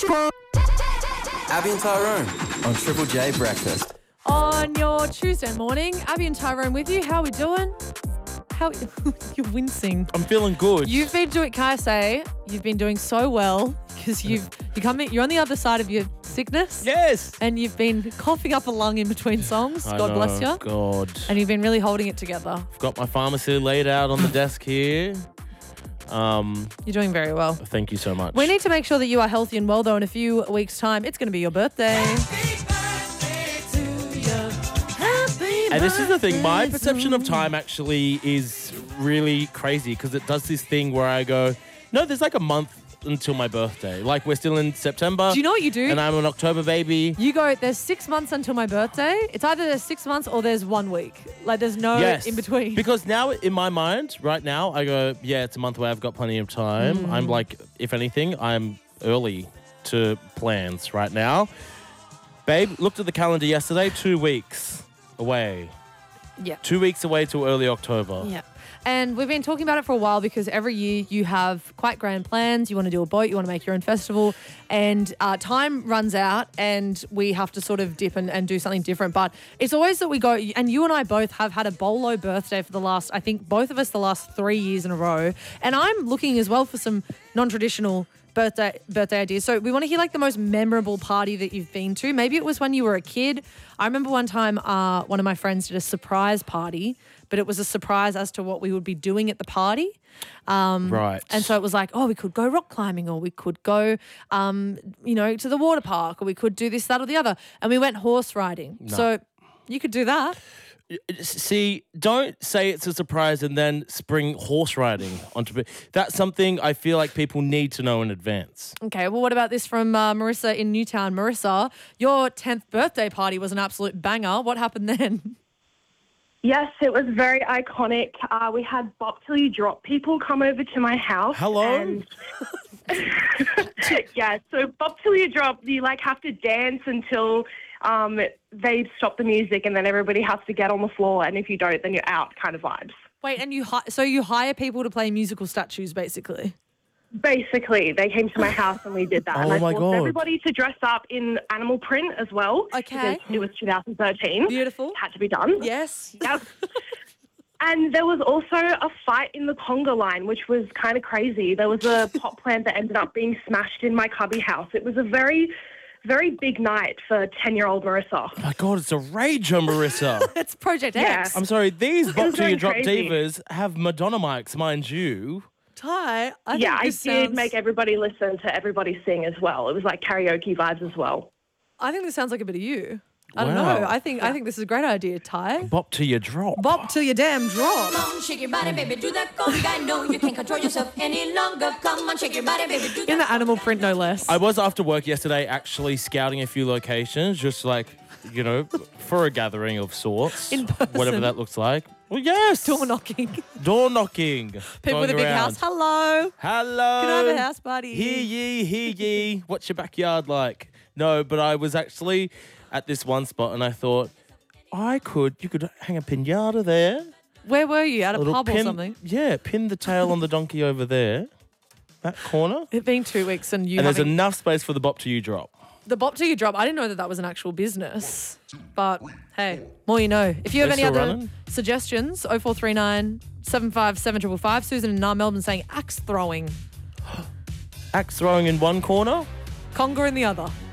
Abby and Tyrone on Triple J Breakfast. On your Tuesday morning, Abby and Tyrone with you. How are we doing? You're wincing. I'm feeling good. You've been doing, can I say, you've been doing so well because you're on the other side of your sickness. Yes. And you've been coughing up a lung in between songs. God bless you. God. And you've been really holding it together. I've got my pharmacy laid out on the desk here. You're doing very well. Thank you so much. We need to make sure that you are healthy and well, though. In a few weeks' time, it's going to be your birthday. And this is the thing, my perception of time actually is really crazy because it does this thing where I go, no, there's like a month until my birthday. Like we're still in September. Do you know what you do? And I'm an October baby. You go, there's 6 months until my birthday. It's either there's 6 months or there's 1 week. Like there's no in between. Because now in my mind, right now, I go, yeah, it's a month away. I've got plenty of time. I'm like, if anything, I'm early to plans right now. Babe, looked at the calendar yesterday, 2 weeks away. Yeah. 2 weeks away till early October. Yeah. And we've been talking about it for a while because every year you have quite grand plans. You want to do a boat, you want to make your own festival, and time runs out and we have to sort of dip and do something different. But it's always that we go, and you and I both have had a bolo birthday for the last, I think both of us the last 3 years in a row. And I'm looking as well for some non-traditional birthday ideas. So we want to hear like the most memorable party that you've been to. Maybe it was when you were a kid. I remember one time one of my friends did a surprise party, but it was a surprise as to what we would be doing at the party. Right. And so it was like, oh, we could go rock climbing, or we could go, to the water park, or we could do this, that, or the other. And we went horse riding. No. So you could do that. See, don't say it's a surprise and then spring horse riding onto it. That's something I feel like people need to know in advance. Okay, well, what about this from Marissa in Newtown? Marissa, your 10th birthday party was an absolute banger. What happened then? Yes, it was very iconic. We had Bop Till You Drop people come over to my house. Hello? And yeah, so Bop Till You Drop, you have to dance until they stop the music, and then everybody has to get on the floor, and if you don't, then you're out kind of vibes. Wait, and you hire people to play musical statues, basically? Basically, they came to my house and we did that. Oh and I my forced God. everybody to dress up in animal print as well. Okay. Because it was 2013. Beautiful. It had to be done. Yes. Yep. And there was also a fight in the conga line, which was kind of crazy. There was a pot plant that ended up being smashed in my cubby house. It was a very, very big night for 10-year-old Marissa. Oh my God, it's a rager, Marissa. It's Project Yeah. X. I'm sorry, these Bop Till You going Drop crazy. divas have Madonna mics, mind you. Ty, I Yeah, think I this did sounds, make everybody listen to everybody sing as well. It was like karaoke vibes as well. I think this sounds like a bit of you. I don't Wow. know. I think this is a great idea, Ty. Bop Till You Drop. Bop till you damn drop. Come on, shake your body, baby, do that conga. No, you can't control yourself any longer. Come on, shake your body, baby, do that. In the animal print, no less. I was after work yesterday actually scouting a few locations, just for a gathering of sorts. In person. Whatever that looks like. Well, yes. Door knocking. Door knocking. People with a big house. Hello. Hello. Can I have a house party? Hear ye, hear ye. What's your backyard like? No, but I was actually at this one spot and I thought, you could hang a pinata there. Where were you? At a Little pub or pin- something? Yeah, pin the tail on the donkey over there. That corner. It being 2 weeks and you And there's having... enough space for the Bop Till You Drop. The Bop Till You Drop, I didn't know that was an actual business. But, hey, more you know. If you have They're any still other running? suggestions, 0439 757 555. Susan in Melbourne saying axe throwing. Axe throwing in one corner. Conga in the other.